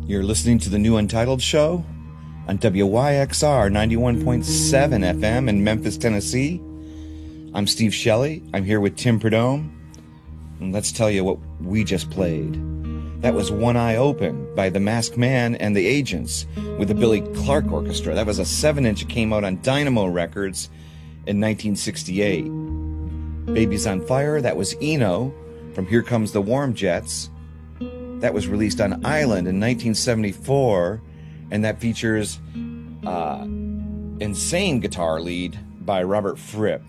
You're listening to the new Untitled Show on WYXR 91.7 FM in Memphis, Tennessee. I'm Steve Shelley. I'm here with Tim Perdome. And let's tell you what we just played. That was One Eye Open by The Masked Man and the Agents with the Billy Clark Orchestra. That was a 7-inch. It came out on Dynamo Records in 1968. Babies on Fire, that was Eno from Here Comes the Warm Jets. That was released on Island in 1974, and that features Insane guitar lead by Robert Fripp.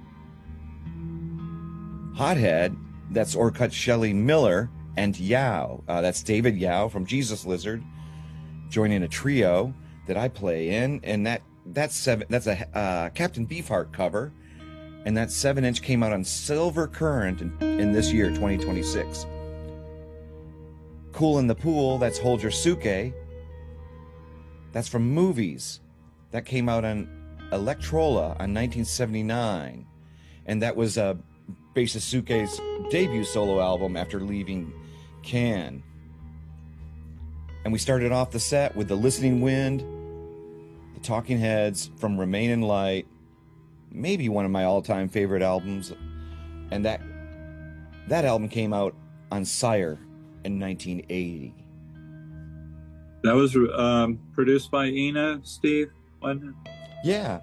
Hothead, that's Orcutt Shelley Miller and Yao. That's David Yao from Jesus Lizard, joining a trio that I play in, and that's a Captain Beefheart cover, and that 7-inch came out on Silver Current in this year, 2026. Cool in the Pool, that's Hold Your Suke. That's from Movies. That came out on Electrola on 1979. And that was bassist Suke's debut solo album after leaving Can. And we started off the set with The Listening Wind, The Talking Heads from Remain in Light, maybe one of my all-time favorite albums. And that album came out on Sire in 1980. That was produced by Eno, Steve, wasn't it? Yeah.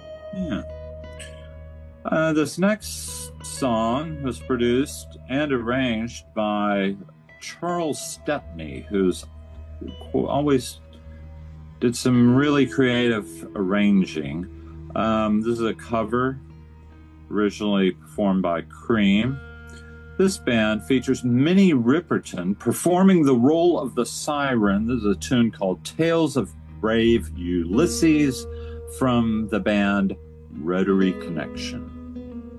This next song was produced and arranged by Charles Stepney, who's always did some really creative arranging. This is a cover originally performed by Cream. This band features Minnie Riperton performing the role of the siren. This is a tune called Tales of Brave Ulysses from the band Rotary Connection.